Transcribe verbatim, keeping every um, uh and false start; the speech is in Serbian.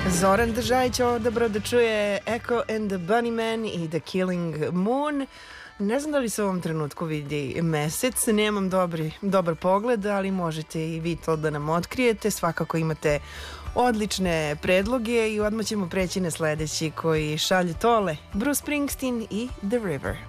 Zoran Držajić odabrao da čuje Echo and the Bunnymen i The Killing Moon. Ne znam da li se u ovom trenutku vidi mesec, nemam dobri, dobar pogled, ali možete i vi to da nam otkrijete. Svakako imate odlične predloge i odmah ćemo preći na sledeći koji šalje Tole, Bruce Springsteen i The River.